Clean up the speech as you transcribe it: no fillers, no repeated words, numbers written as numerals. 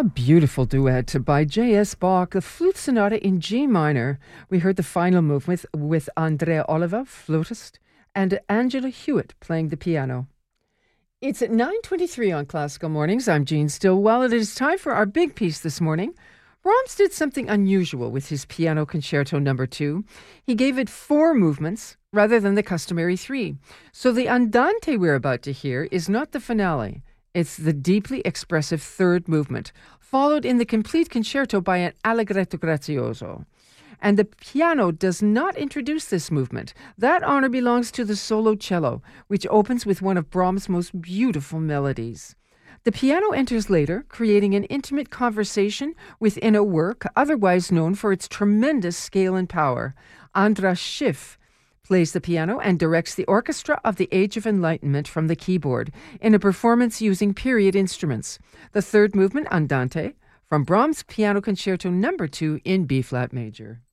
A beautiful duet by J.S. Bach, the Flute Sonata in G minor. We heard the final movement with Andrea Oliva, flautist, and Angela Hewitt playing the piano. It's at 9:23 on Classical Mornings. I'm Jean Stillwell. It is time for our big piece this morning. Brahms did something unusual with his Piano Concerto No. 2. He gave it 4 movements rather than the customary 3. So the Andante we're about to hear is not the finale. It's the deeply expressive third movement, followed in the complete concerto by an allegretto grazioso. And the piano does not introduce this movement. That honor belongs to the solo cello, which opens with one of Brahms' most beautiful melodies. The piano enters later, creating an intimate conversation within a work otherwise known for its tremendous scale and power. Andras Schiff plays the piano and directs the orchestra of the Age of Enlightenment from the keyboard in a performance using period instruments. The third movement, Andante, from Brahms' Piano Concerto No. 2 in B-flat major.